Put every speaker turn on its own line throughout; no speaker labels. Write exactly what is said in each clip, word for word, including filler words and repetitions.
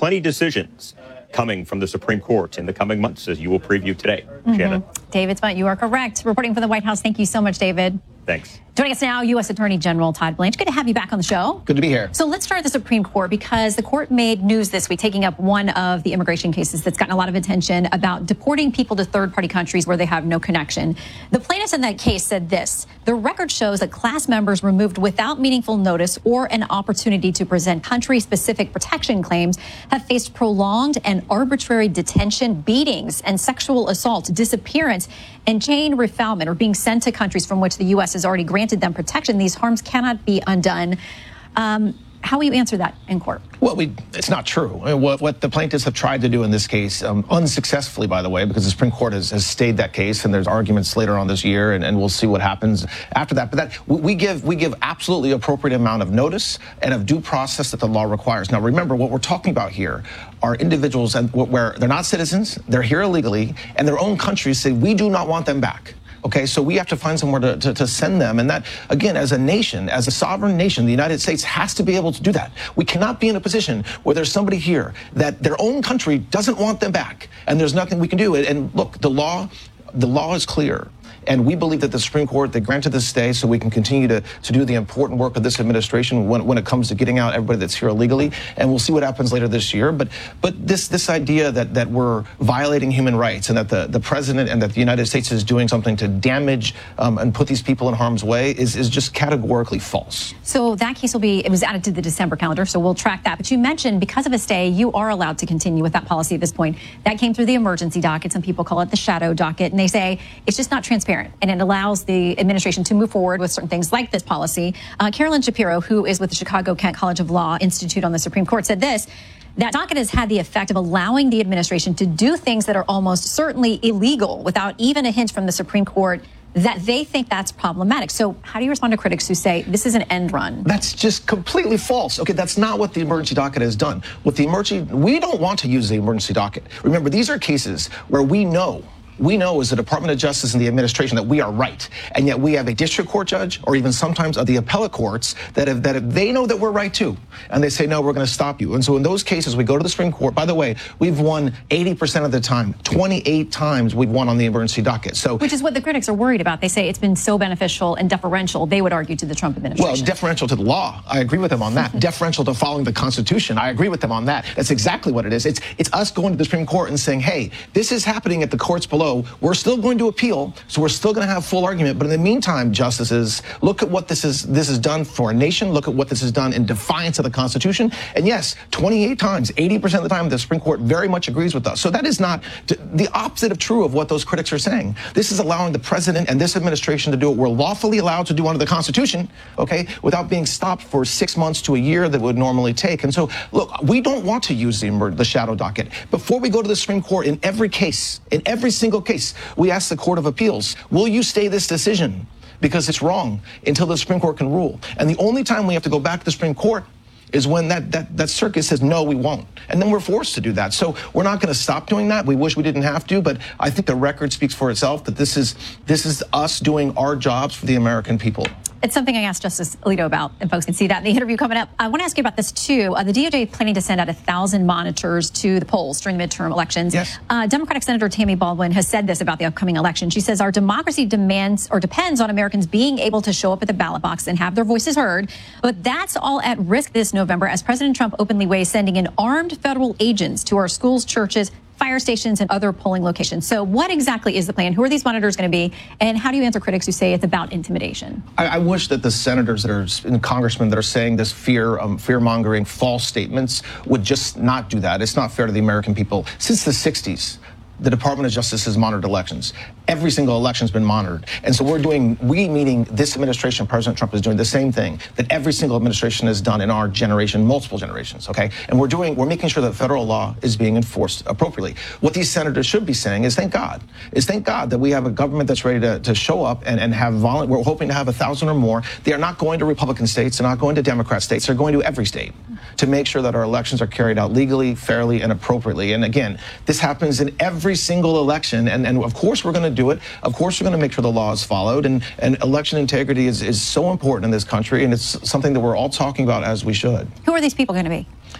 plenty decisions coming from the Supreme Court in the coming months, as you will preview today.
Mm-hmm.
Shannon.
David Spunt, you are correct. Reporting from the White House. Thank you so much, David.
Thanks.
Joining us now, U S Attorney General Todd Blanche. Good to have you back on the show.
Good to be here.
So let's start at the Supreme Court, because the court made news this week, taking up one of the immigration cases that's gotten a lot of attention about deporting people to third-party countries where they have no connection. The plaintiffs in that case said this: the record shows that class members removed without meaningful notice or an opportunity to present country-specific protection claims have faced prolonged and arbitrary detention, beatings, and sexual assault, disappearance, and chain refoulement, or being sent to countries from which the U S has already granted them protection. These harms cannot be undone. Um, how will you answer that in court?
Well, we, it's not true. What, what the plaintiffs have tried to do in this case, um, unsuccessfully, by the way, because the Supreme Court has, has stayed that case, and there's arguments later on this year, and, and we'll see what happens after that. But that we give we give absolutely appropriate amount of notice and of due process that the law requires. Now, remember, what we're talking about here are individuals and where they're not citizens, they're here illegally, and their own countries say we do not want them back. Okay, so we have to find somewhere to, to, to send them. And that, again, as a nation, as a sovereign nation, the United States has to be able to do that. We cannot be in a position where there's somebody here that their own country doesn't want them back, and there's nothing we can do. And look, the law, the law is clear. And we believe that the Supreme Court, they granted this stay so we can continue to, to do the important work of this administration when, when it comes to getting out everybody that's here illegally. And we'll see what happens later this year. But but this this idea that, that we're violating human rights and that the, the president and that the United States is doing something to damage um, and put these people in harm's way is, is just categorically false.
So that case will be, it was added to the December calendar, so we'll track that. But you mentioned because of a stay, you are allowed to continue with that policy at this point. That came through the emergency docket. Some people call it the shadow docket. And they say it's just not transparent. And it allows the administration to move forward with certain things like this policy. Uh, Carolyn Shapiro, who is with the Chicago Kent College of Law Institute on the Supreme Court, said this: that docket has had the effect of allowing the administration to do things that are almost certainly illegal without even a hint from the Supreme Court that they think that's problematic. So how do you respond to critics who say this is an end run?
That's just completely false. Okay, that's not what the emergency docket has done. What the emergency, we don't want to use the emergency docket. Remember, these are cases where we know We know as the Department of Justice and the administration that we are right, and yet we have a district court judge, or even sometimes of the appellate courts, that have, that have, they know that we're right too, and they say no, we're going to stop you. And so in those cases, we go to the Supreme Court. By the way, we've won eighty percent of the time. twenty-eight times we've won on the emergency docket. So,
which is what the critics are worried about. They say it's been so beneficial and deferential. They would argue to the Trump administration.
Well, deferential to the law. I agree with them on that. Deferential to following the Constitution. I agree with them on that. That's exactly what it is. It's it's us going to the Supreme Court and saying, hey, this is happening at the courts below. We're still going to appeal, so we're still going to have full argument. But in the meantime, justices, look at what this is this is done for a nation. Look at what this has done in defiance of the Constitution. And yes, twenty-eight times, eighty percent of the time, the Supreme Court very much agrees with us. So that is not the opposite of true of what those critics are saying. This is allowing the president and this administration to do what we're lawfully allowed to do under the Constitution, okay, without being stopped for six months to a year that would normally take. And so, look, we don't want to use the, the shadow docket. Before we go to the Supreme Court, in every case, in every single case, we ask the Court of Appeals, will you stay this decision because it's wrong until the Supreme Court can rule? And the only time we have to go back to the Supreme Court is when that, that, that circuit says, no, we won't. And then we're forced to do that. So we're not going to stop doing that. We wish we didn't have to, but I think the record speaks for itself that this is this is us doing our jobs for the American people.
It's something I asked Justice Alito about, and folks can see that in the interview coming up. I want to ask you about this, too. Uh, the D O J is planning to send out one thousand monitors to the polls during the midterm elections.
Yes.
Uh, Democratic Senator Tammy Baldwin has said this about the upcoming election. She says our democracy demands or depends on Americans being able to show up at the ballot box and have their voices heard. But that's all at risk this November as President Trump openly weighs sending in armed federal agents to our schools, churches, fire stations, and other polling locations. So what exactly is the plan? Who are these monitors going to be? And how do you answer critics who say it's about intimidation?
I, I wish that the senators that are and congressmen that are saying this fear, um, fear-mongering false statements would just not do that. It's not fair to the American people. Since the sixties, the Department of Justice has monitored elections. Every single election's been monitored. And so we're doing, we meaning this administration, President Trump is doing the same thing that every single administration has done in our generation, multiple generations, okay? And we're doing, we're making sure that federal law is being enforced appropriately. What these senators should be saying is thank God, is thank God that we have a government that's ready to, to show up and, and have violent, we're hoping to have a thousand or more. They are not going to Republican states, they're not going to Democrat states, they're going to every state to make sure that our elections are carried out legally, fairly, and appropriately. And again, this happens in every single election, and, and of course we're going to do it. Of course we're going to make sure the law is followed, and, and election integrity is, is so important in this country, and it's something that we're all talking about as we should.
Who are these people going to be?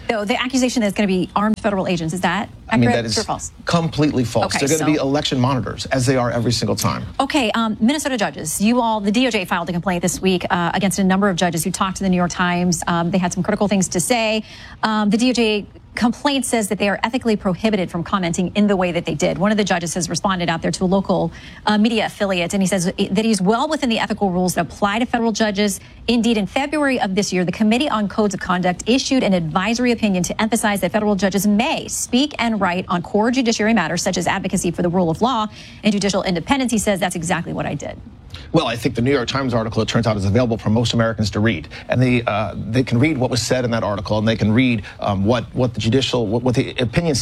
though. The accusation that it's going to be armed federal agents, is that accurate
I mean, that
or
is
false?
completely false.
Okay,
They're going to
so-
be election monitors, as they are every single time.
Okay, um, Minnesota judges, you all, the D O J filed a complaint this week uh, against a number of judges who talked to the New York Times. Um, they had some critical things to say. Um, the D O J complaint says that they are ethically prohibited from commenting in the way that they did. One of the judges has responded out there to a local uh, media affiliate, and he says that he's well within the ethical rules that apply to federal judges. Indeed, in February of this year, the Committee on Codes of Conduct issued an advisory opinion to emphasize that federal judges may speak and write on core judiciary matters such as advocacy for the rule of law and judicial independence. He says that's exactly what I did.
Well, I think the New York Times article, it turns out, is available for most Americans to read. And they uh, they can read what was said in that article, and they can read um, what, what the judicial, what, what the opinions.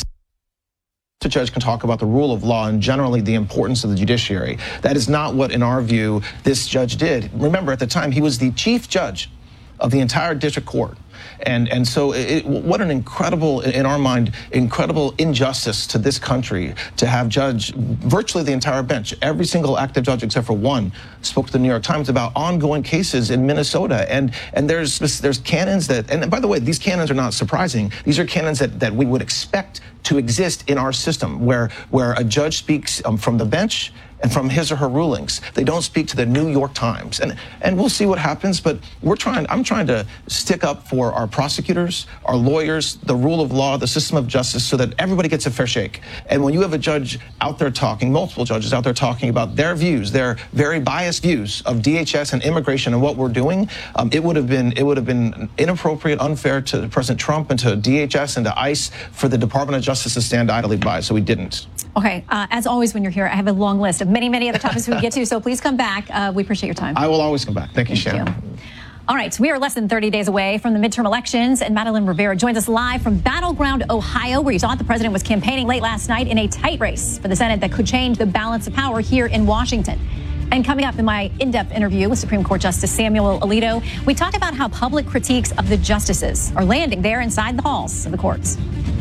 The judge can talk about the rule of law and generally the importance of the judiciary. That is not what, in our view, this judge did. Remember, at the time, he was the chief judge of the entire district court. And and so it, what an incredible, in our mind, incredible injustice to this country to have judge virtually the entire bench, every single active judge except for one, spoke to the New York Times about ongoing cases in Minnesota. And and there's there's canons that, and by the way, these canons are not surprising. These are canons that, that we would expect to exist in our system, where where a judge speaks um, from the bench and from his or her rulings. They don't speak to the New York Times. And and we'll see what happens, but we're trying, I'm trying to stick up for our prosecutors, our lawyers, the rule of law, the system of justice, so that everybody gets a fair shake. And when you have a judge out there talking, multiple judges out there talking about their views, their very biased views of D H S and immigration and what we're doing, um, it would have been it would have been inappropriate, unfair to President Trump and to D H S and to ICE for the Department of Justice to stand idly by. So we didn't.
Okay, uh, as always, when you're here, I have a long list of many, many other topics we can get to, so please come back. Uh, we appreciate your time.
I will always come back. Thank you,
Thank
Sharon.
you. All right, so we are less than thirty days away from the midterm elections, and Madeline Rivera joins us live from Battleground, Ohio, where you saw the president was campaigning late last night in a tight race for the Senate that could change the balance of power here in Washington. And coming up in my in-depth interview with Supreme Court Justice Samuel Alito, we talk about how public critiques of the justices are landing there inside the halls of the courts.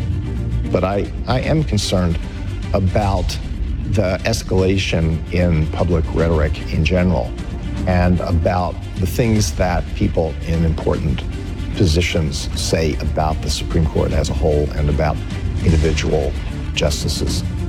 But I, I am concerned about the escalation in public rhetoric in general and about the things that people in important positions say about the Supreme Court as a whole and about individual justices.